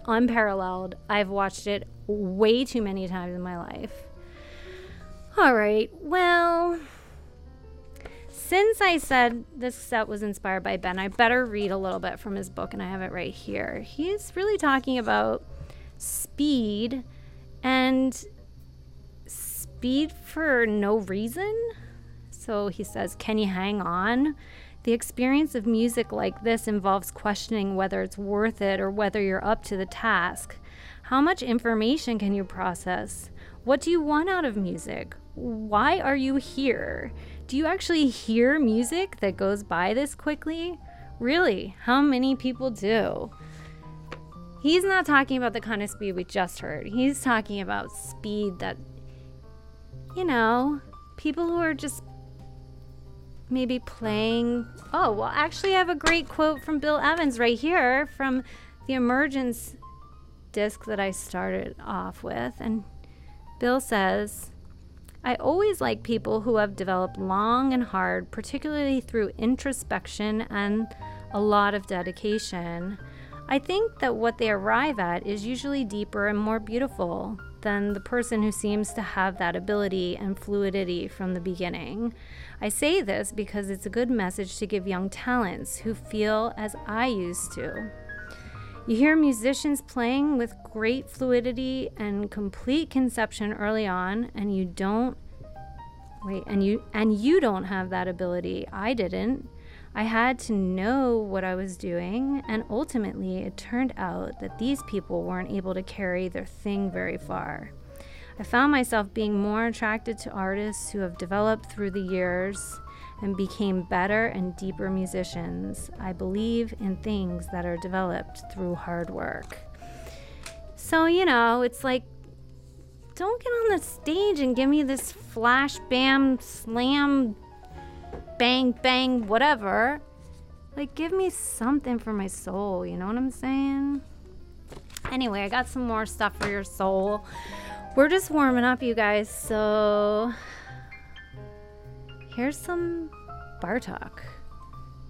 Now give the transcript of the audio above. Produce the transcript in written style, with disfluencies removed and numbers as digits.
unparalleled. I've watched it way too many times in my life. All right, well, since I said this set was inspired by Ben, I better read a little bit from his book, and I have it right here. He's really talking about speed, and speed for no reason. So he says, can you hang on? The experience of music like this involves questioning whether it's worth it or whether you're up to the task. How much information can you process? What do you want out of music? Why are you here? Do you actually hear music that goes by this quickly? Really, how many people do? He's not talking about the kind of speed we just heard. He's talking about speed that, you know, people who are just maybe playing. Oh, well, actually, I have a great quote from Bill Evans right here from the Emergence disc that I started off with. And Bill says, I always like people who have developed long and hard, particularly through introspection and a lot of dedication. I think that what they arrive at is usually deeper and more beautiful than the person who seems to have that ability and fluidity from the beginning. I say this because it's a good message to give young talents who feel as I used to. You hear musicians playing with great fluidity and complete conception early on, and you don't have that ability. I didn't. I had to know what I was doing, and ultimately it turned out that these people weren't able to carry their thing very far. I found myself being more attracted to artists who have developed through the years and became better and deeper musicians. I believe in things that are developed through hard work. So, you know, it's like, don't get on the stage and give me this flash, bam, slam, bang, bang, whatever. Like, give me something for my soul, you know what I'm saying? Anyway, I got some more stuff for your soul. We're just warming up, you guys, so here's some Bartok.